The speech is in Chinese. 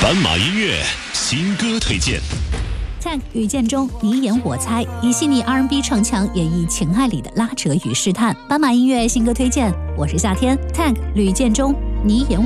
斑马音乐新歌推荐。 Tank 吕建中，你演我猜，以细腻 R&B 唱腔演绎情爱里的拉扯与试探。斑马音乐新歌推荐，我是夏天。Tank 吕建中，你演